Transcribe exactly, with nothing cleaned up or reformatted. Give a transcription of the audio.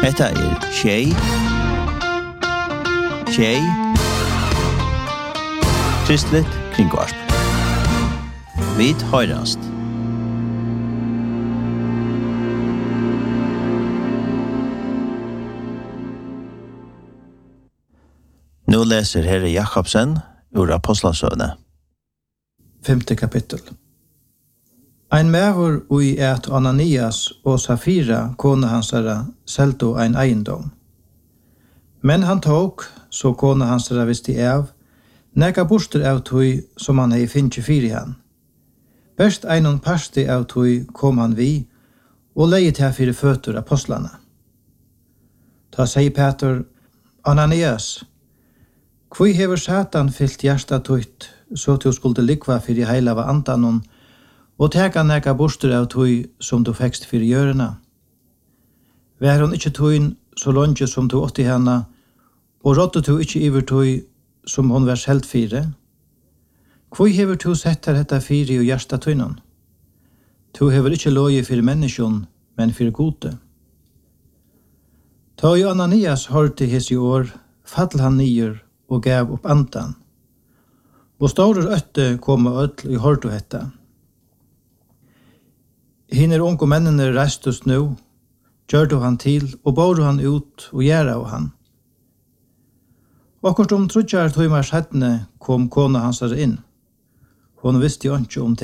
Hetta er Tjei, Tjei, Kristligt kringvarp. Vit høyrast. Nu leser Herre Jakobsen ur Apostlasøvne. Femte kapittel. Ein mævur ui et Ananias og Safira, kone hansara, selto ein eiendom. Men han tok, så kone hansara visste av, neka borster av tui som han hei finnje fyri han. Best einon parsti av tui kom han vi, og leie til fyri føtur apostlana. Ta seg Peter, Ananias, kvui hever Satan fyllt hjärsta tutt, så du skulle likva fyri heilava andanon, og teka neka borster av tui som du fekst fyri gjørena. Vær hon ikkje tuin så longe som du åtti henne, og rådde du ikkje iver tui som hon var helt fyre? Kvui hever du sett her hetta fyri og hjärsta tuinon? Tu hever ikkje loje fyri menneskjon, men fyri gode. Ta jo Ananias hørte his i år, fall han nyer og gav opp andan. Og store øtte kom og ødel i hørte hetta. Hinner unge mennene reistes nu, gjør du han til, og bor han ut og gjør av han. Akkurat om trudjar tøymar settene kom kona hans inn. Hon visste jo ikke om